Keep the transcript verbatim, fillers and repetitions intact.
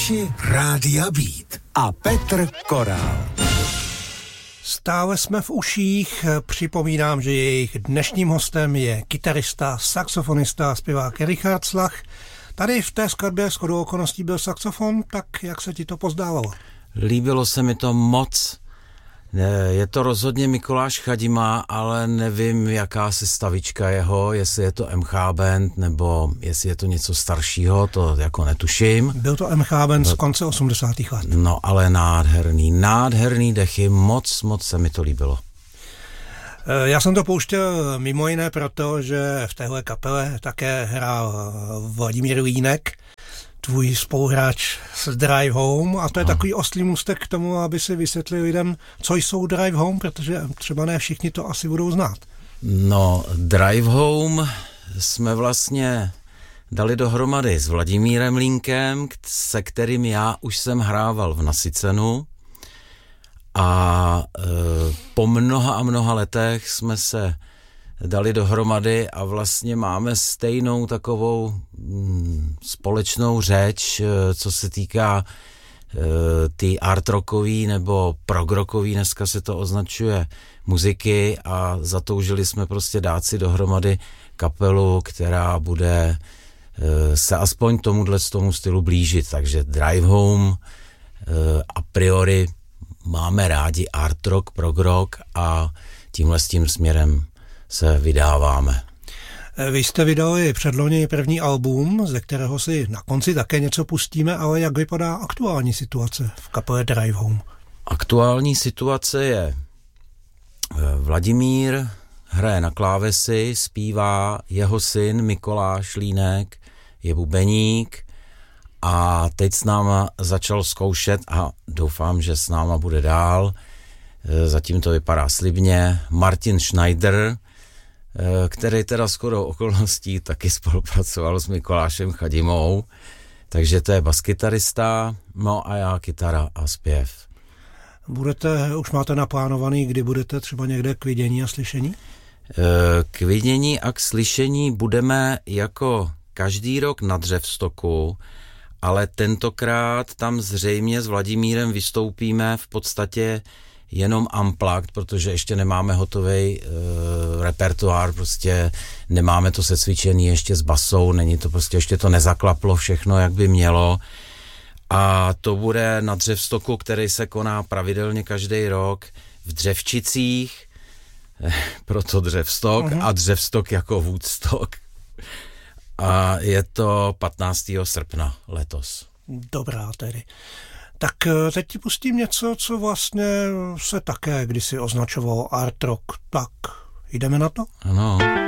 Posluchači Rádia Beat a Petr Korál. Stále jsme v uších, připomínám, že jejich dnešním hostem je kytarista, saxofonista a zpěvák Richard Slach. Tady v té skladbě shodou okolností byl saxofon, tak jak se ti to pozdávalo? Líbilo se mi to moc. Je to rozhodně Mikuláš Chadima, ale nevím, jaká sestavička jeho, jestli je to M H Band, nebo jestli je to něco staršího, to jako netuším. Byl to M H Band z konce osmdesátých let. No, ale nádherný, nádherný dechy, moc, moc se mi to líbilo. Já jsem to pouštěl mimo jiné proto, že v téhle kapele také hrál Vladimír Línek, tvůj spoluhráč z Drive Home, a to je no. takový oslý můstek k tomu, aby si vysvětlil lidem, co jsou Drive Home, protože třeba ne všichni to asi budou znát. No, Drive Home jsme vlastně dali dohromady s Vladimírem Línkem, se kterým já už jsem hrával v Nasycenu, a e, po mnoha a mnoha letech jsme se dali dohromady a vlastně máme stejnou takovou mm, společnou řeč, co se týká e, ty art rockový nebo prog rockový, dneska se to označuje, muziky, a zatoužili jsme prostě dát si dohromady kapelu, která bude e, se aspoň tomuhle z tomu stylu blížit. Takže Drive Home e, a priori máme rádi art rock, prog rock a tímhle s tím směrem se vydáváme. Vy jste vydali předloni první album, ze kterého si na konci také něco pustíme, ale jak vypadá aktuální situace v kapele Drive Home? Aktuální situace je Vladimír hraje na klávesi, zpívá, jeho syn Mikuláš Línek je bubeník a teď s náma začal zkoušet a doufám, že s náma bude dál. Zatím to vypadá slibně. Martin Schneider, který teda shodou okolností taky spolupracoval s Mikulášem Chadimou, takže to je baskytarista, no a já kytara a zpěv. Budete, už máte naplánovaný, kdy budete třeba někde k vidění a slyšení? K vidění a k slyšení budeme jako každý rok na Dřevstoku, ale tentokrát tam zřejmě s Vladimírem vystoupíme v podstatě jenom unplugged, protože ještě nemáme hotový uh, repertoár, prostě nemáme to secvičený ještě s basou, není to prostě, ještě to nezaklaplo všechno, jak by mělo, a to bude na Dřevstoku, který se koná pravidelně každý rok v Dřevčicích, proto Dřevstok, uh-huh. a Dřevstok jako Woodstock, a je to patnáctého srpna letos. Dobrá tedy. Tak teď ti pustím něco, co vlastně se také kdysi označovalo art rock. Tak jdeme na to? Ano.